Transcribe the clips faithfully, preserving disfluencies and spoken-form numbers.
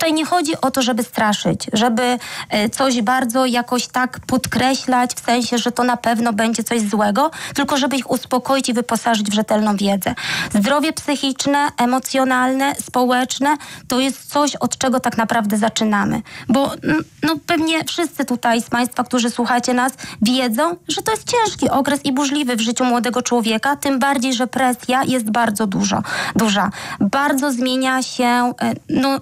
tutaj nie chodzi o to, żeby straszyć, żeby coś bardzo jakoś tak podkreślać, w sensie, że to na pewno będzie coś złego, tylko żeby ich uspokoić i wyposażyć w rzetelną wiedzę. Zdrowie psychiczne, emocjonalne, społeczne to jest coś, od czego tak naprawdę zaczynamy. Bo no, pewnie wszyscy tutaj z Państwa, którzy słuchacie nas, wiedzą, że to jest ciężki okres i burzliwy w życiu młodego człowieka, tym bardziej, że presja jest bardzo dużo, duża. Bardzo zmienia się no,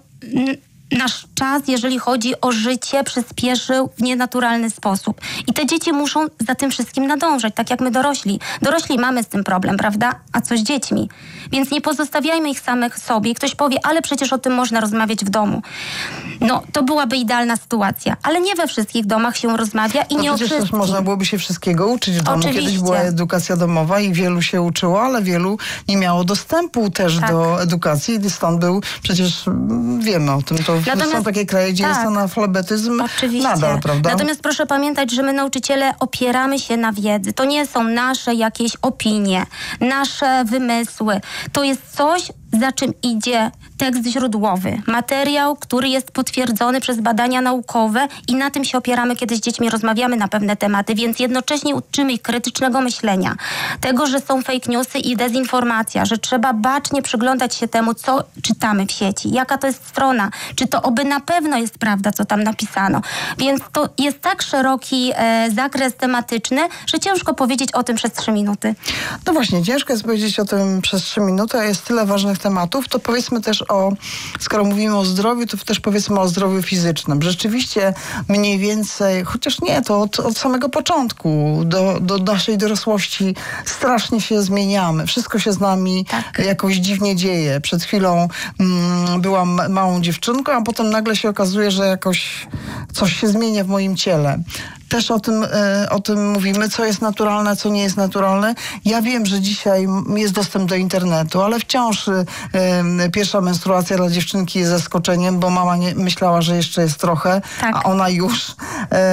nasz czas, jeżeli chodzi o życie, przyspieszył w nienaturalny sposób. I te dzieci muszą za tym wszystkim nadążać, tak jak my dorośli. Dorośli mamy z tym problem, prawda? A co z dziećmi? Więc nie pozostawiajmy ich samych sobie. Ktoś powie, ale przecież o tym można rozmawiać w domu. No, to byłaby idealna sytuacja. Ale nie we wszystkich domach się rozmawia i no nie o wszystkim. wszystkim. Można byłoby się wszystkiego uczyć w domu. Oczywiście. Kiedyś była edukacja domowa i wielu się uczyło, ale wielu nie miało dostępu też tak. do edukacji. I stąd był, przecież wiemy o tym, to Natomiast, są takie kraje, gdzie tak, jest analfabetyzm oczywiście. nadal, prawda? Natomiast proszę pamiętać, że my nauczyciele opieramy się na wiedzy. To nie są nasze jakieś opinie, nasze wymysły. To jest coś, za czym idzie tekst źródłowy, materiał, który jest potwierdzony przez badania naukowe i na tym się opieramy, kiedy z dziećmi rozmawiamy na pewne tematy, więc jednocześnie uczymy ich krytycznego myślenia, tego, że są fake newsy i dezinformacja, że trzeba bacznie przyglądać się temu, co czytamy w sieci, jaka to jest strona, czy to oby na pewno jest prawda, co tam napisano. Więc to jest tak szeroki e, zakres tematyczny, że ciężko powiedzieć o tym przez trzy minuty. No właśnie, ciężko jest powiedzieć o tym przez trzy minuty, a jest tyle ważnych tematów, to powiedzmy też o, skoro mówimy o zdrowiu, to też powiedzmy o zdrowiu fizycznym. Rzeczywiście mniej więcej, chociaż nie, to od, od samego początku do, do naszej dorosłości strasznie się zmieniamy. Wszystko się z nami tak. jakoś dziwnie dzieje. Przed chwilą mm, byłam małą dziewczynką, a potem nagle się okazuje, że jakoś coś się zmienia w moim ciele. Też o tym, o tym mówimy, co jest naturalne, co nie jest naturalne. Ja wiem, że dzisiaj jest dostęp do internetu, ale wciąż y, y, pierwsza menstruacja dla dziewczynki jest zaskoczeniem, bo mama nie, myślała, że jeszcze jest trochę, tak. a ona już. Y,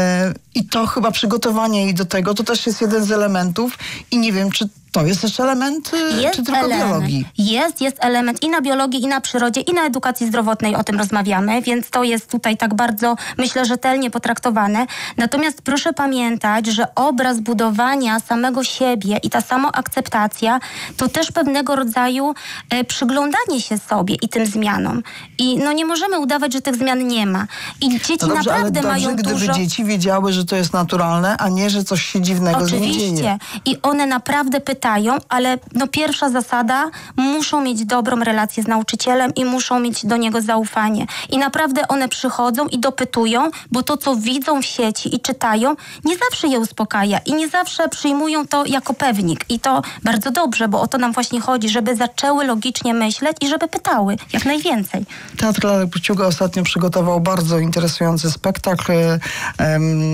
I to chyba przygotowanie jej do tego, to też jest jeden z elementów i nie wiem, czy to jest też element, jest czy tylko element. biologii? Jest, jest element i na biologii, i na przyrodzie, i na edukacji zdrowotnej o tym rozmawiamy, więc to jest tutaj tak bardzo, myślę, rzetelnie potraktowane. Natomiast proszę pamiętać, że obraz budowania samego siebie i ta samoakceptacja to też pewnego rodzaju e, przyglądanie się sobie i tym zmianom. I no nie możemy udawać, że tych zmian nie ma. I dzieci no dobrze, naprawdę ale dobrze, mają gdyby dużo... dzieci wiedziały, że to jest naturalne, a nie, że coś się dziwnego z nimi dzieje. Oczywiście. I one naprawdę pytają, ale no pierwsza zasada, muszą mieć dobrą relację z nauczycielem i muszą mieć do niego zaufanie. I naprawdę one przychodzą i dopytują, bo to, co widzą w sieci i czytają, nie zawsze je uspokaja i nie zawsze przyjmują to jako pewnik. I to bardzo dobrze, bo o to nam właśnie chodzi, żeby zaczęły logicznie myśleć i żeby pytały jak najwięcej. Teatr Lalek Pociuga ostatnio przygotował bardzo interesujący spektakl, um,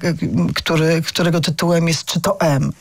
który, którego tytułem jest Czy to M?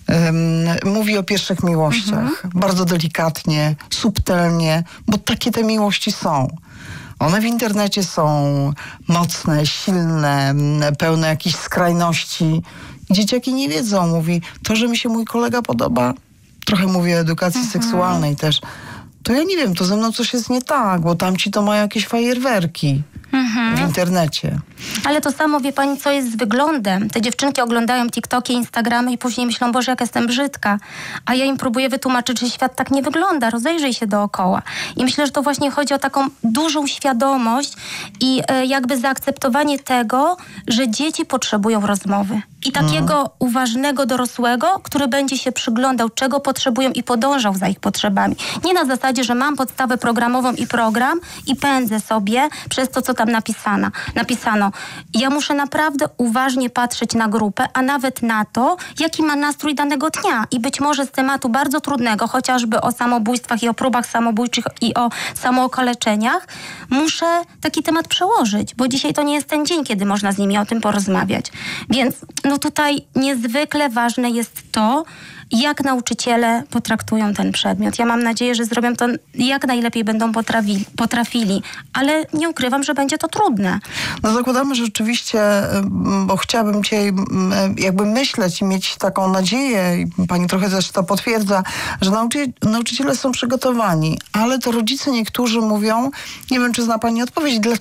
Um, mówi o pierwszych miłościach. Mhm. Bardzo delikatnie, subtelnie, bo takie te miłości są. One w internecie są mocne, silne, pełne jakichś skrajności. Dzieciaki nie wiedzą. Mówi, to, że mi się mój kolega podoba, trochę mówię o edukacji mhm. seksualnej też, to ja nie wiem, to ze mną coś jest nie tak, bo tamci to mają jakieś fajerwerki. Mhm. W internecie. Ale to samo, wie pani, co jest z wyglądem. Te dziewczynki oglądają TikToki, Instagramy i później myślą, Boże, jak jestem brzydka. A ja im próbuję wytłumaczyć, że świat tak nie wygląda. Rozejrzyj się dookoła. I myślę, że to właśnie chodzi o taką dużą świadomość i e, jakby zaakceptowanie tego, że dzieci potrzebują rozmowy. I takiego mhm. uważnego dorosłego, który będzie się przyglądał, czego potrzebują i podążał za ich potrzebami. Nie na zasadzie, że mam podstawę programową i program i pędzę sobie przez to, co tam napisano. napisano. Ja muszę naprawdę uważnie patrzeć na grupę, a nawet na to, jaki ma nastrój danego dnia. I być może z tematu bardzo trudnego, chociażby o samobójstwach i o próbach samobójczych i o samookaleczeniach, muszę taki temat przełożyć, bo dzisiaj to nie jest ten dzień, kiedy można z nimi o tym porozmawiać. Więc no tutaj niezwykle ważne jest to, jak nauczyciele potraktują ten przedmiot. Ja mam nadzieję, że zrobią to jak najlepiej będą potrafili, potrafili, ale nie ukrywam, że będzie to trudne. No zakładamy, że rzeczywiście, bo chciałabym dzisiaj jakby myśleć i mieć taką nadzieję, i pani trochę też to potwierdza, że nauczy, nauczyciele są przygotowani, ale to rodzice niektórzy mówią, nie wiem, czy zna pani odpowiedź,